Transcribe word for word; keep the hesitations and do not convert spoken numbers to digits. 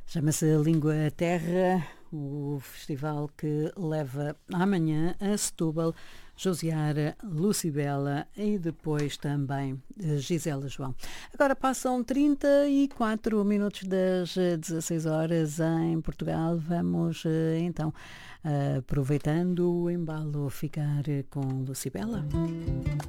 Chama-se Língua Terra, o festival que leva amanhã a Setúbal Josiara, Lucibela e depois também Gisela João. Agora passam trinta e quatro minutos das dezasseis horas em Portugal. Vamos então, aproveitando o embalo, ficar com Lucibela.